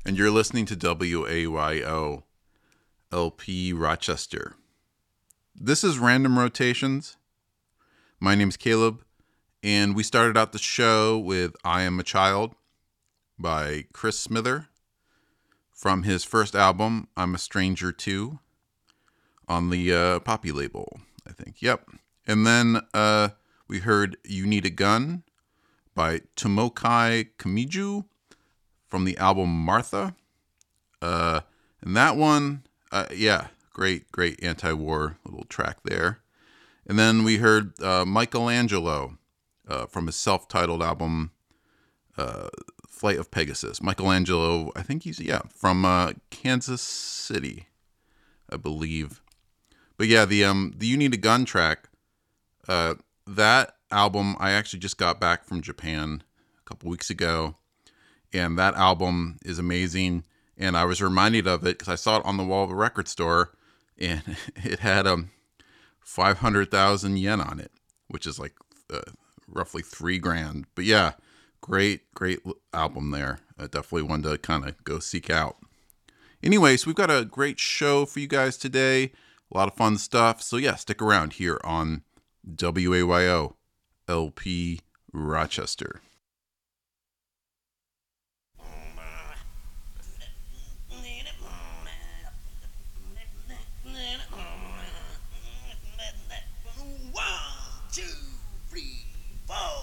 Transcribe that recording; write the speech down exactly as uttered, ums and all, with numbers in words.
and you're listening to W A Y O L P Rochester. This is Random Rotations. My name's Caleb, and we started out the show with I Am a Child by Chris Smither from his first album, I'm a Stranger Too, on the uh, Poppy label, I think. Yep. And then uh, we heard You Need a Gun by Tomokai Kamiju from the album Martha. Uh, and that one, uh, yeah, great, great anti-war little track there. And then we heard uh, Michelangelo uh, from his self-titled album uh, Flight of Pegasus. Michelangelo, I think he's, yeah, from uh, Kansas City, I believe. But yeah, the um the You Need a Gun track, uh, that album, I actually just got back from Japan a couple weeks ago, and that album is amazing. And I was reminded of it because I saw it on the wall of a record store, and it had um five hundred thousand yen on it, which is like uh, roughly three grand. But yeah, great, great album there. Uh, definitely one to kind of go seek out. Anyway, so we've got a great show for you guys today. A lot of fun stuff. So yeah, stick around here on W A Y O L P Rochester.